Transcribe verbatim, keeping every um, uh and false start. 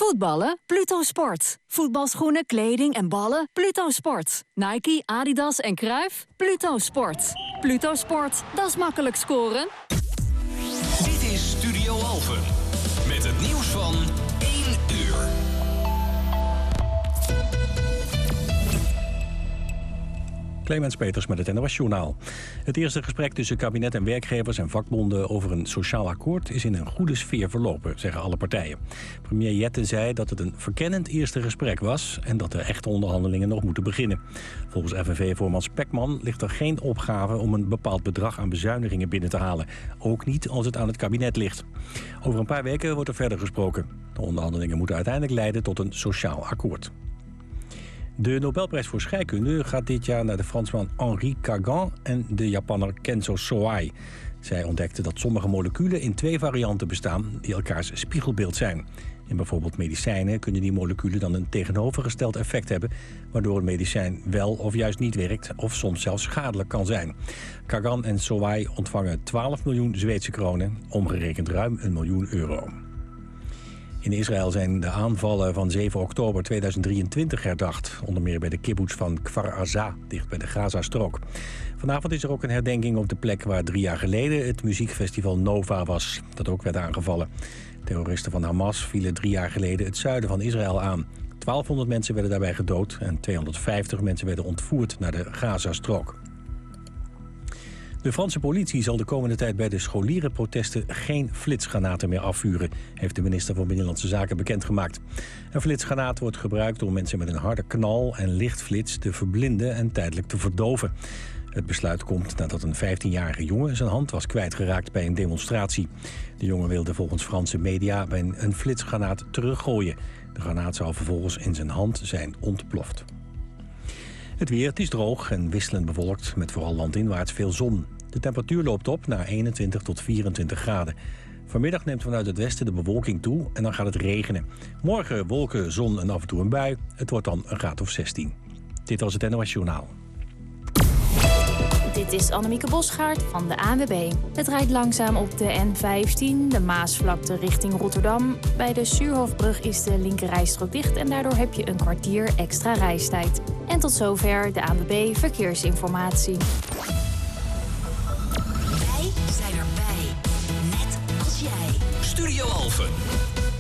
Voetballen? Pluto Sport. Voetbalschoenen, kleding en ballen? Pluto Sport. Nike, Adidas en Cruijff? Pluto Sport. Pluto Sport, dat is makkelijk scoren. Dit is Studio Alphen. Met het nieuws van één uur. Clemens Peters met het N O S-journaal. Het eerste gesprek tussen kabinet en werkgevers en vakbonden over een sociaal akkoord is in een goede sfeer verlopen, zeggen alle partijen. Premier Jette zei dat het een verkennend eerste gesprek was en dat de echte onderhandelingen nog moeten beginnen. Volgens F N V-voorman Spekman ligt er geen opgave om een bepaald bedrag aan bezuinigingen binnen te halen. Ook niet als het aan het kabinet ligt. Over een paar weken wordt er verder gesproken. De onderhandelingen moeten uiteindelijk leiden tot een sociaal akkoord. De Nobelprijs voor scheikunde gaat dit jaar naar de Fransman Henri Cagan en de Japanner Kenzo Soai. Zij ontdekten dat sommige moleculen in twee varianten bestaan die elkaars spiegelbeeld zijn. In bijvoorbeeld medicijnen kunnen die moleculen dan een tegenovergesteld effect hebben, waardoor een medicijn wel of juist niet werkt of soms zelfs schadelijk kan zijn. Cagan en Soai ontvangen twaalf miljoen Zweedse kronen, omgerekend ruim een miljoen euro. In Israël zijn de aanvallen van zeven oktober tweeduizend drieëntwintig herdacht. Onder meer bij de kibbutz van Kfar Aza, dicht bij de Gazastrook. Vanavond is er ook een herdenking op de plek waar drie jaar geleden het muziekfestival Nova was, dat ook werd aangevallen. Terroristen van Hamas vielen drie jaar geleden het zuiden van Israël aan. twaalfhonderd mensen werden daarbij gedood en tweehonderdvijftig mensen werden ontvoerd naar de Gazastrook. De Franse politie zal de komende tijd bij de scholierenprotesten geen flitsgranaten meer afvuren, heeft de minister van Binnenlandse Zaken bekendgemaakt. Een flitsgranaat wordt gebruikt om mensen met een harde knal en lichtflits te verblinden en tijdelijk te verdoven. Het besluit komt nadat een vijftienjarige jongen zijn hand was kwijtgeraakt bij een demonstratie. De jongen wilde volgens Franse media bij een flitsgranaat teruggooien. De granaat zou vervolgens in zijn hand zijn ontploft. Het weer, het is droog en wisselend bewolkt, met vooral landinwaarts veel zon. De temperatuur loopt op naar eenentwintig tot vierentwintig graden. Vanmiddag neemt vanuit het westen de bewolking toe en dan gaat het regenen. Morgen wolken, zon en af en toe een bui. Het wordt dan een graad of zestien. Dit was het N O S Journaal. Dit is Annemieke Bosgaard van de A N W B. Het rijdt langzaam op de N vijftien, de Maasvlakte richting Rotterdam. Bij de Suurhofbrug is de linkerrijstrook dicht en daardoor heb je een kwartier extra reistijd. En tot zover de A N W B Verkeersinformatie. Wij zijn erbij. Net als jij. Studio Alphen.